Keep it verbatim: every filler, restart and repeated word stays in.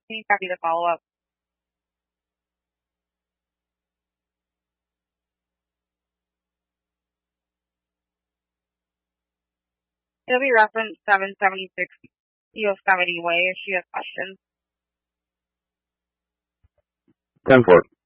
Can you copy the follow-up? It'll be reference seven seventy-six Yosemite Way if she has questions. ten four.